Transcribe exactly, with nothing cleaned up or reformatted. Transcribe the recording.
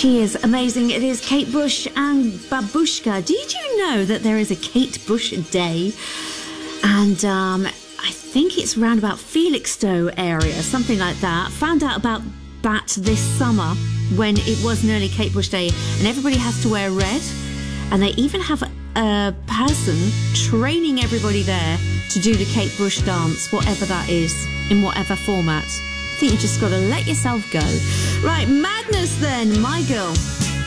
She is amazing. It is Kate Bush and Babushka. Did you know that there is a Kate Bush Day? And um, I think it's around about Felixstowe area, something like that. Found out about that this summer when it was nearly Kate Bush Day, and everybody has to wear red. And they even have a person training everybody there to do the Kate Bush dance, whatever that is, in whatever format. I think you just got to let yourself go. Right, Madness then, My Girl.